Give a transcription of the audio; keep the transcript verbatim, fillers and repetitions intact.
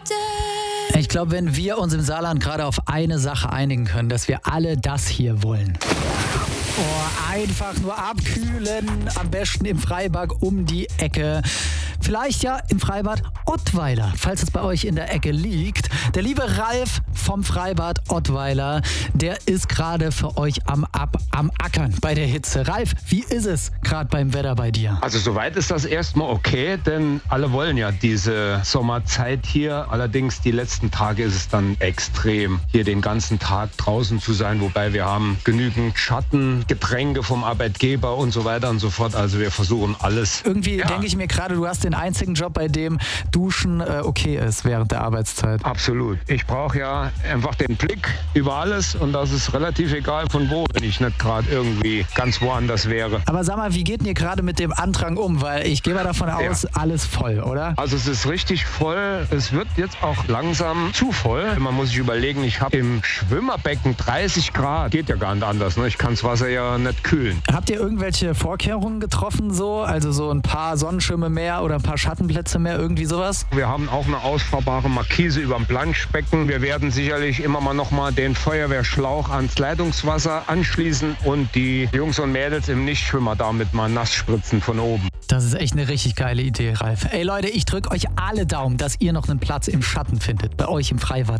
Ich glaube, wenn wir uns im Saarland gerade auf eine Sache einigen können, dass wir alle das hier wollen. Oh, einfach nur abkühlen, am besten im Freibad um die Ecke. Vielleicht ja im Freibad Ottweiler, falls es bei euch in der Ecke liegt. Der liebe Ralf vom Freibad Ottweiler, der ist gerade für euch am Ab, am Ackern bei der Hitze. Ralf, wie ist es gerade beim Wetter bei dir? Also soweit ist das erstmal okay, denn alle wollen ja diese Sommerzeit hier. Allerdings die letzten Tage ist es dann extrem, hier den ganzen Tag draußen zu sein. Wobei wir haben genügend Schatten, Getränke vom Arbeitgeber und so weiter und so fort. Also wir versuchen alles. Irgendwie ja. denke ich mir gerade, du hast den einzigen Job, bei dem Duschen äh, okay ist während der Arbeitszeit. Absolut. Ich brauche ja einfach den Blick über alles und das ist relativ egal von wo, wenn ich nicht gerade irgendwie ganz woanders wäre. Aber sag mal, wie geht denn ihr gerade mit dem Andrang um? Weil ich gehe mal davon aus, ja. alles voll, oder? Also es ist richtig voll. Es wird jetzt auch langsam zu voll. Man muss sich überlegen, ich habe im Schwimmerbecken dreißig Grad. Geht ja gar nicht anders. Ne? Ich kann das Wasser ja nicht kühlen. Habt ihr irgendwelche Vorkehrungen getroffen so? Also so ein paar Sonnenschirme mehr oder ein paar Schattenplätze mehr, irgendwie sowas? Wir haben auch eine ausfahrbare Markise über dem Planschbecken. Wir werden sicherlich immer mal noch mal den Feuerwehrschlauch ans Leitungswasser anschließen und die Jungs und Mädels im Nichtschwimmer damit mal nass spritzen von oben. Das ist echt eine richtig geile Idee, Ralf. Ey Leute, ich drücke euch alle Daumen, dass ihr noch einen Platz im Schatten findet, bei euch im Freibad.